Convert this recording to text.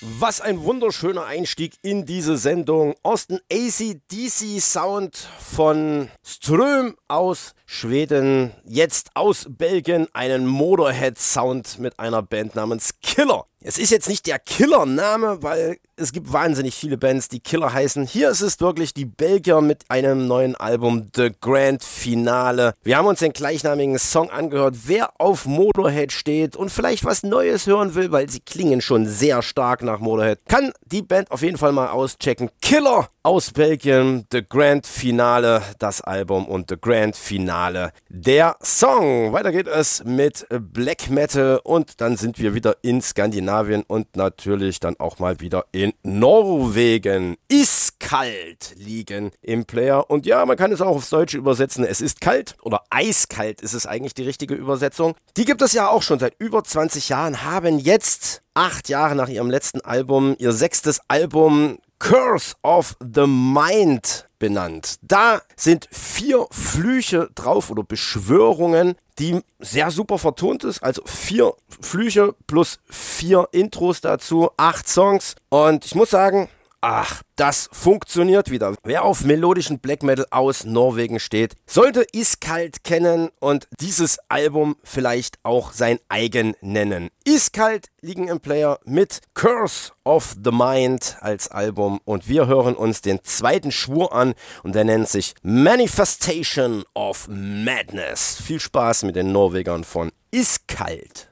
Was ein wunderschöner Einstieg in diese Sendung. Aus dem AC/DC Sound von Ström aus Schweden, jetzt aus Belgien, einen Motorhead Sound mit einer Band namens Killer. Es ist jetzt nicht der Killer-Name, weil es gibt wahnsinnig viele Bands, die Killer heißen. Hier ist es wirklich die Belgier mit einem neuen Album, The Grand Finale. Wir haben uns den gleichnamigen Song angehört. Wer auf Motorhead steht und vielleicht was Neues hören will, weil sie klingen schon sehr stark nach Motorhead, kann die Band auf jeden Fall mal auschecken. Killer aus Belgien, The Grand Finale, das Album und The Grand Finale, der Song. Weiter geht es mit Black Metal und dann sind wir wieder in Skandinavien und natürlich dann auch mal wieder in Norwegen. Ist kalt liegen im Player und ja, man kann es auch aufs Deutsche übersetzen. Es ist kalt oder eiskalt ist es eigentlich die richtige Übersetzung. Die gibt es ja auch schon seit über 20 Jahren, haben jetzt 8 Jahre nach ihrem letzten Album ihr 6. Album Curse of the Mind benannt. Da sind 4 Flüche drauf oder Beschwörungen, die sehr super vertont ist. Also 4 Flüche plus 4 Intros dazu, 8 Songs. Und ich muss sagen, das funktioniert wieder. Wer auf melodischen Black Metal aus Norwegen steht, sollte Iskalt kennen und dieses Album vielleicht auch sein eigen nennen. Iskalt liegen im Player mit Curse of the Mind als Album und wir hören uns den zweiten Schwur an und der nennt sich Manifestation of Madness. Viel Spaß mit den Norwegern von Iskalt.